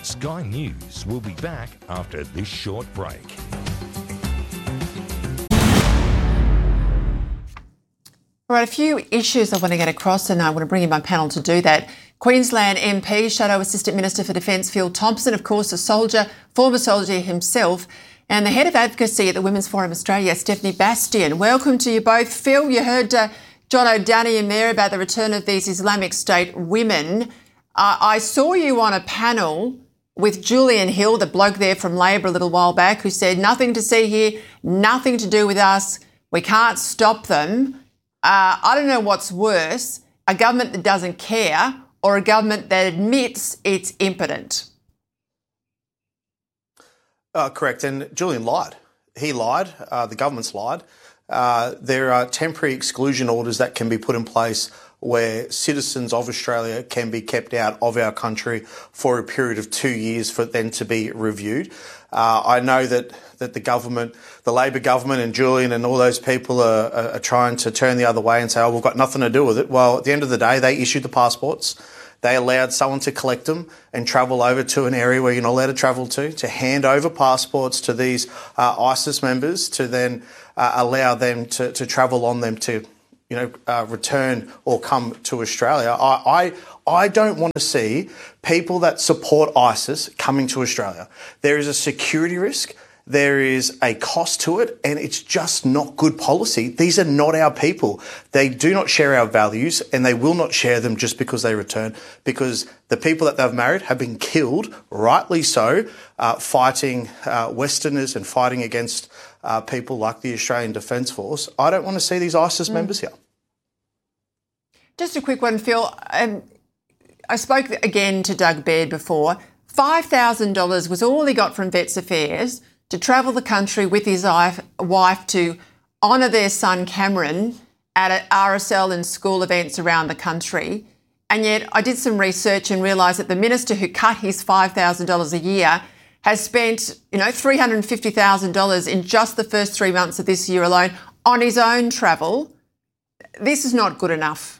Sky News will be back after this short break. All right, a few issues I want to get across, and I want to bring in my panel to do that. Queensland MP, Shadow Assistant Minister for Defence Phil Thompson, of course, a soldier, former soldier himself, and the Head of Advocacy at the Women's Forum Australia, Stephanie Bastian. Welcome to you both. Phil, you heard John O'Doney in there about the return of these Islamic State women. I saw you on a panel with Julian Hill, the bloke there from Labor a little while back, who said nothing to see here, nothing to do with us, we can't stop them. I don't know what's worse, a government that doesn't care or a government that admits it's impotent. Correct. And Julian lied. He lied. The government's lied. There are temporary exclusion orders that can be put in place where citizens of Australia can be kept out of our country for a period of 2 years for them to be reviewed. I know that the government, the Labor government and Julian and all those people are trying to turn the other way and say, oh, we've got nothing to do with it. Well, at the end of the day, they issued the passports. They allowed someone to collect them and travel over to an area where you're not allowed to travel to hand over passports to these ISIS members to then allow them to travel on them to, return or come to Australia. I don't want to see people that support ISIS coming to Australia. There is a security risk. There is a cost to it, and it's just not good policy. These are not our people. They do not share our values, and they will not share them just because they return, because the people that they've married have been killed, rightly so, fighting Westerners and fighting against people like the Australian Defence Force. I don't want to see these ISIS members here. Just a quick one, Phil. I spoke again to Doug Baird before. $5,000 was all he got from Vets Affairs to travel the country with his wife to honour their son Cameron at RSL and school events around the country. And yet I did some research and realised that the minister who cut his $5,000 a year has spent, $350,000 in just the first 3 months of this year alone on his own travel. This is not good enough.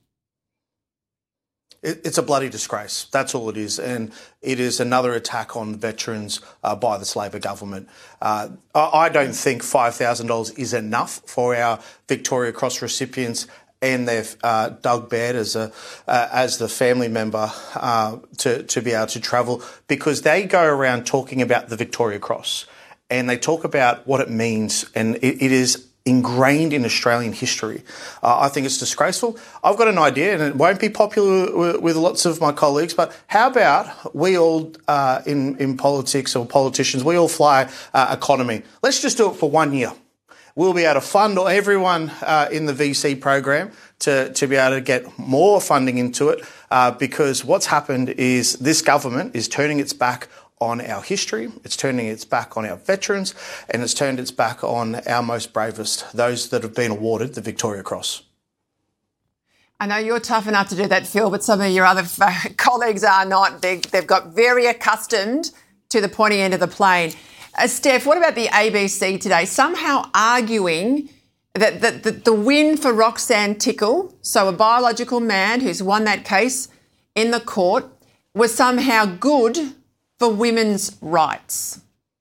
It's a bloody disgrace. That's all it is. And it is another attack on veterans by this Labor government. I don't think $5,000 is enough for our Victoria Cross recipients and their Doug Baird as the family member to be able to travel, because they go around talking about the Victoria Cross and they talk about what it means, and it is ingrained in Australian history. I think it's disgraceful. I've got an idea, and it won't be popular with lots of my colleagues, but how about we all, in politics or politicians, we all fly economy. Let's just do it for 1 year. We'll be able to fund everyone in the VC program to be able to get more funding into it, because what's happened is this government is turning its back on our history, it's turning its back on our veterans, and it's turned its back on our most bravest, those that have been awarded the Victoria Cross. I know you're tough enough to do that, Phil, but some of your other colleagues are not. They've got very accustomed to the pointy end of the plane. Steph, what about the ABC today? Somehow arguing that the win for Roxanne Tickle, so a biological man who's won that case in the court, was somehow good for women's rights.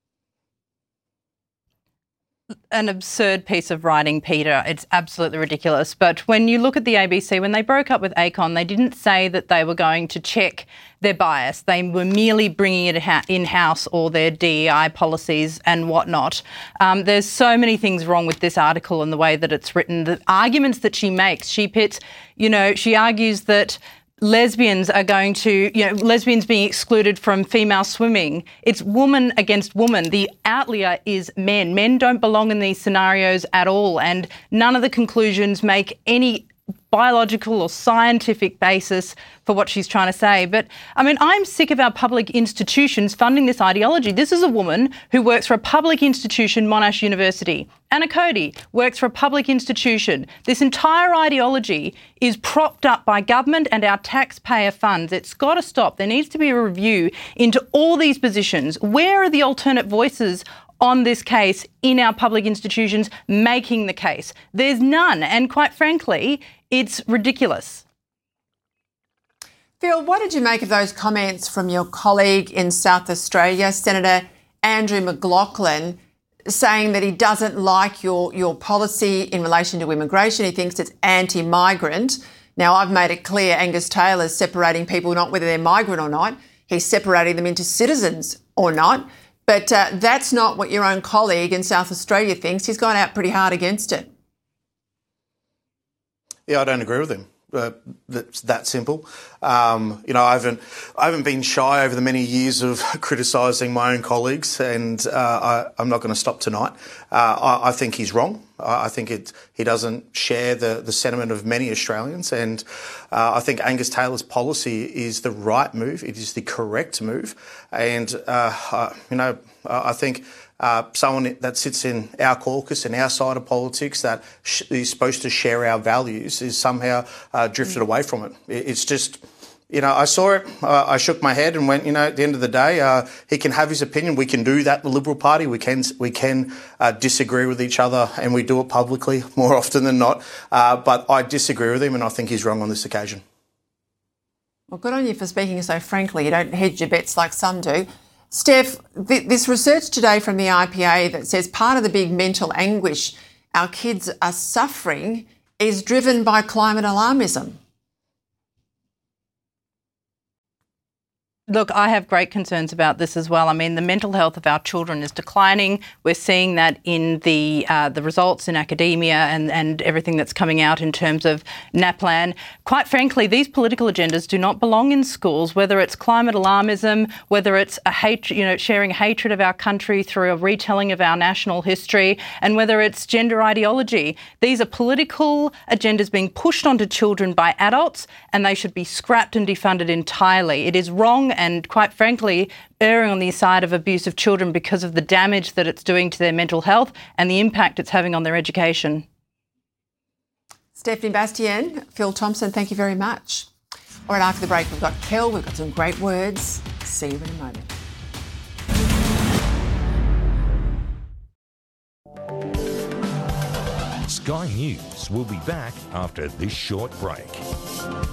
An absurd piece of writing, Peter. It's absolutely ridiculous. But when you look at the ABC, when they broke up with ACON, they didn't say that they were going to check their bias. They were merely bringing it in-house, or their DEI policies and whatnot. There's so many things wrong with this article and the way that it's written. The arguments that she makes, she pits, she argues that lesbians are going to, lesbians being excluded from female swimming. It's woman against woman. The outlier is men. Men don't belong in these scenarios at all, and none of the conclusions make any biological or scientific basis for what she's trying to say. But, I'm sick of our public institutions funding this ideology. This is a woman who works for a public institution, Monash University. Anna Cody works for a public institution. This entire ideology is propped up by government and our taxpayer funds. It's got to stop. There needs to be a review into all these positions. Where are the alternate voices on this case in our public institutions making the case? There's none. And quite frankly, it's ridiculous. Phil, what did you make of those comments from your colleague in South Australia, Senator Andrew McLaughlin, saying that he doesn't like your policy in relation to immigration? He thinks it's anti-migrant. Now, I've made it clear Angus Taylor's separating people not whether they're migrant or not. He's separating them into citizens or not. But that's not what your own colleague in South Australia thinks. He's gone out pretty hard against it. Yeah, I don't agree with him. That's that simple. I haven't been shy over the many years of criticising my own colleagues, and I'm not going to stop tonight. I think he's wrong. I think he doesn't share the sentiment of many Australians, and I think Angus Taylor's policy is the right move. It is the correct move, and I think. Someone that sits in our caucus and our side of politics that is supposed to share our values is somehow drifted away from it. It's just, I saw it, I shook my head and went, at the end of the day, he can have his opinion. We can do that in the Liberal Party. We can disagree with each other, and we do it publicly more often than not. But I disagree with him, and I think he's wrong on this occasion. Well, good on you for speaking so frankly. You don't hedge your bets like some do. Steph, this research today from the IPA that says part of the big mental anguish our kids are suffering is driven by climate alarmism. Look, I have great concerns about this as well. I mean, the mental health of our children is declining. We're seeing that in the results in academia and everything that's coming out in terms of NAPLAN. Quite frankly, these political agendas do not belong in schools, whether it's climate alarmism, whether it's sharing hatred of our country through a retelling of our national history, and whether it's gender ideology. These are political agendas being pushed onto children by adults, and they should be scrapped and defunded entirely. It is wrong and, quite frankly, erring on the side of abuse of children because of the damage that it's doing to their mental health and the impact it's having on their education. Stephanie Bastien, Phil Thompson, thank you very much. All right, after the break, we've got Kel, we've got some great words. See you in a moment. Sky News will be back after this short break.